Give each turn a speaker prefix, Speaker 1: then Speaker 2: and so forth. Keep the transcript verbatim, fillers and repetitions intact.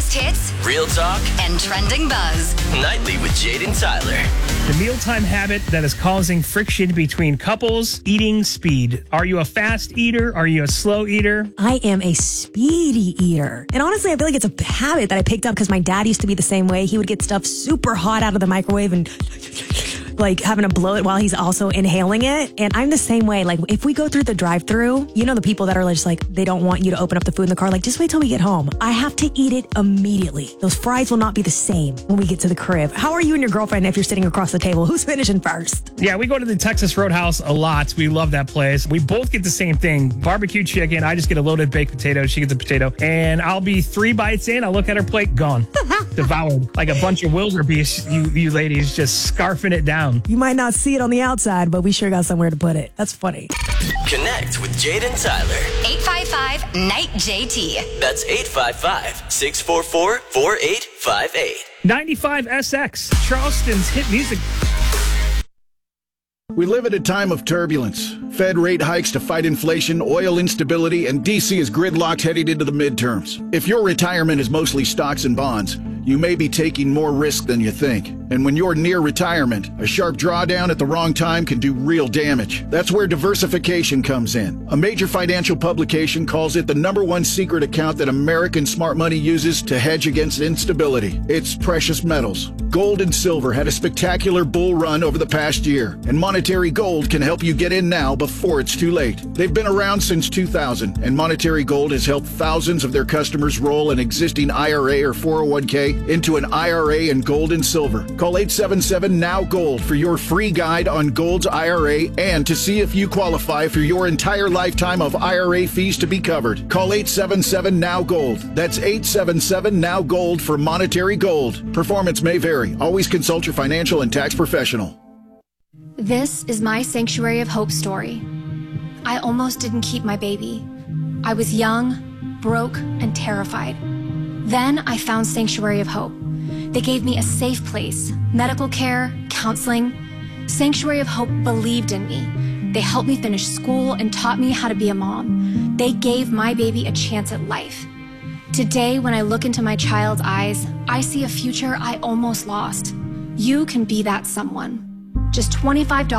Speaker 1: biggest hits,
Speaker 2: real talk,
Speaker 1: and trending buzz.
Speaker 2: Nightly with Jade and Tyler.
Speaker 3: The mealtime habit that is causing friction between couples, eating speed. Are you a fast eater? Are you a slow eater?
Speaker 4: I am a speedy eater. And honestly, I feel like it's a habit that I picked up because my dad used to be the same way. He would get stuff super hot out of the microwave and like having to blow it while he's also inhaling it. And I'm the same way. Like if we go through the drive-thru, you know, the people that are just like, they don't want you to open up the food in the car. Like, just wait till we get home. I have to eat it immediately. Those fries will not be the same when we get to the crib. How are you and your girlfriend if you're sitting across the table? Who's finishing first?
Speaker 3: Yeah, we go to the Texas Roadhouse a lot. We love that place. We both get the same thing. Barbecue chicken. I just get a loaded baked potato. She gets a potato. And I'll be three bites in. I'll look at her plate, gone. Devoured. Like a bunch of wildebeest, you, you ladies just scarfing it down.
Speaker 4: You might not see it on the outside, but we sure got somewhere to put it. That's funny.
Speaker 2: Connect with Jade and Tyler.
Speaker 1: eight five five, N I G H J T.
Speaker 2: That's eight five five, six four four, four eight five eight.
Speaker 3: ninety-five S X, Charleston's hit music.
Speaker 5: We live at a time of turbulence. Fed rate hikes to fight inflation, oil instability, and D C is gridlocked heading into the midterms. If your retirement is mostly stocks and bonds, you may be taking more risk than you think. And when you're near retirement, a sharp drawdown at the wrong time can do real damage. That's where diversification comes in. A major financial publication calls it the number one secret account that American smart money uses to hedge against instability. It's precious metals. Gold and silver had a spectacular bull run over the past year, and Monetary Gold can help you get in now before it's too late. They've been around since two thousand, and Monetary Gold has helped thousands of their customers roll an existing I R A or four oh one k into an I R A in gold and silver. Call eight seven seven, N O W Gold for your free guide on Gold's I R A and to see if you qualify for your entire lifetime of I R A fees to be covered. Call eight seven seven, N O W Gold. That's eight seven seven, N O W Gold for Monetary Gold. Performance may vary. Always consult your financial and tax professional.
Speaker 6: This is my Sanctuary of Hope story. I almost didn't keep my baby. I was young, broke, and terrified. Then I found Sanctuary of Hope. They gave me a safe place, medical care, counseling. Sanctuary of Hope believed in me. They helped me finish school and taught me how to be a mom. They gave my baby a chance at life. Today, when I look into my child's eyes, I see a future I almost lost. You can be that someone. Just twenty-five dollars